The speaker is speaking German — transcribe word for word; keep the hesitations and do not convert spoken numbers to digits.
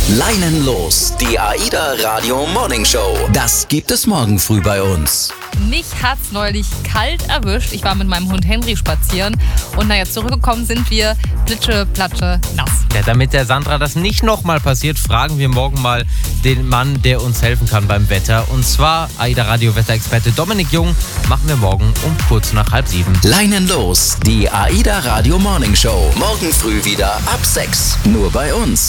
Leinen los, die AIDA Radio Morning Show. Das gibt es morgen früh bei uns. Mich hat's neulich kalt erwischt. Ich war mit meinem Hund Henry spazieren und naja, zurückgekommen sind wir plitsche, platsche, nass. Ja, damit der Sandra das nicht nochmal passiert, fragen wir morgen mal den Mann, der uns helfen kann beim Wetter. Und zwar AIDA Radio Wetterexperte Dominik Jung. Machen wir morgen um kurz nach halb sieben. Leinen los, die AIDA Radio Morning Show. Morgen früh wieder ab sechs. Nur bei uns.